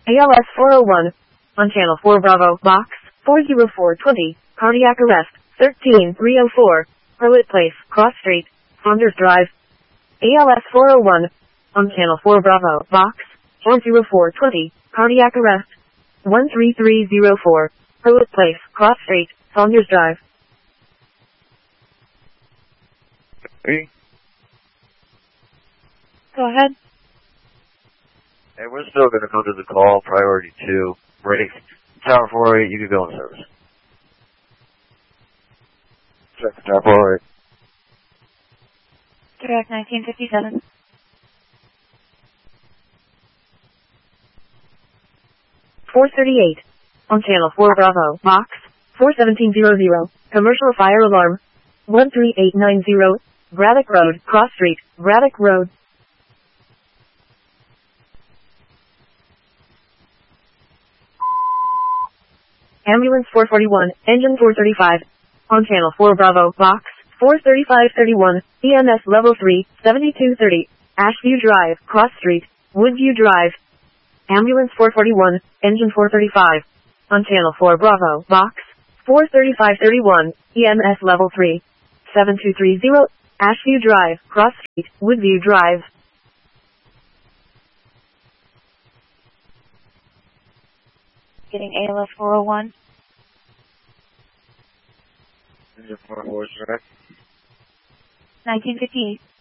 ALS 401. On channel 4 Bravo, box 40420, cardiac arrest, 13304, Hurwitz Place, Cross Street, Saunders Drive. ALS 401. On channel 4 Bravo, box 40420, cardiac arrest, 13304, Hurwitz Place, Cross Street, Saunders Drive. Hey. Go ahead. Hey, we're still going to come to the call, priority 2. Ready. Tower 48, you can go in service. Check Tower 48. Direct 1957. .438. On channel 4 Bravo, box 41700, commercial fire alarm, 13890, Braddock Road, Cross Street, Braddock Road. Ambulance 441, engine 435. On channel 4 Bravo, box 43531, EMS level 3, 7230, Ashview Drive, Cross Street, Woodview Drive. Ambulance 441, engine 435. On channel 4 Bravo, box 43531, EMS level 3, 7230, Ashview Drive, Cross Street, Woodview Drive. Getting ALS 401. Engine 404, 1958.